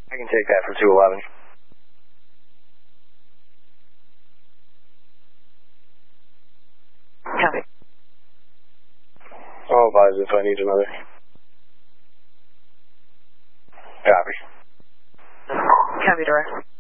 I can take that for 211. Copy. I'll advise if I need another. Copy. Copy, direct.